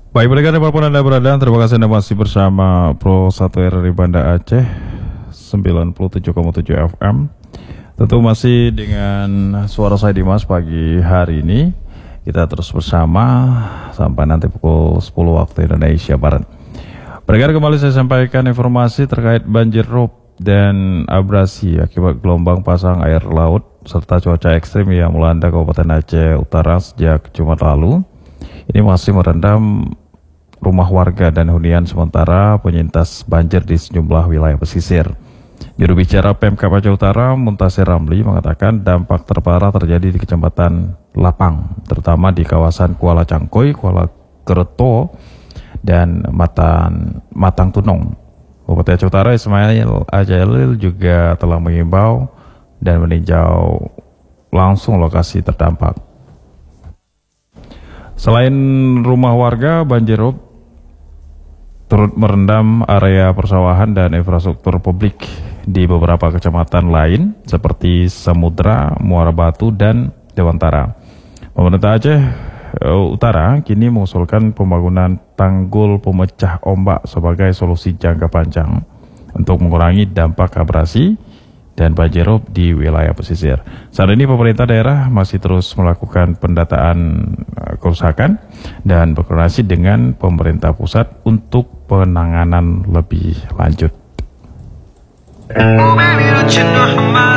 Baik, pendengar dimanapun Anda berada, terima kasih Anda masih bersama Pro 1 RRI Banda Aceh 97,7 FM. Tentu masih dengan suara saya Dimas pagi hari ini. Kita terus bersama sampai nanti pukul 10 waktu Indonesia Barat. Pendengar, kembali saya sampaikan informasi terkait banjir rob dan abrasi akibat gelombang pasang air laut serta cuaca ekstrim yang melanda Kabupaten Aceh Utara sejak Jumat lalu. Ini masih merendam rumah warga dan hunian sementara penyintas banjir di sejumlah wilayah pesisir. Juru bicara Pemkab Aceh Utara, Muntasir Ramli, mengatakan dampak terparah terjadi di Kecamatan Lapang, terutama di kawasan Kuala Cangkoi, Kuala Kereto, dan Matang Tunong. Bupati Aceh Utara Ismail Ajailil juga telah mengimbau dan meninjau langsung lokasi terdampak. Selain rumah warga, banjir rob turut merendam area persawahan dan infrastruktur publik di beberapa kecamatan lain seperti Samudra, Muara Batu, dan Dewantara. Pemerintah Aceh Utara kini mengusulkan pembangunan tanggul pemecah ombak sebagai solusi jangka panjang untuk mengurangi dampak abrasi dan banjir rob di wilayah pesisir. Saat ini pemerintah daerah masih terus melakukan pendataan kerusakan dan berkoordinasi dengan pemerintah pusat untuk penanganan lebih lanjut.